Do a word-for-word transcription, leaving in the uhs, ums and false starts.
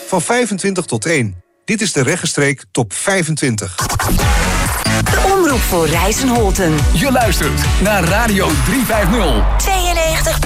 van vijfentwintig tot één. Dit is de Regenstreek Top vijfentwintig. De omroep voor Rijssen-Holten. Je luistert naar Radio driehonderdvijftig. tweeënnegentig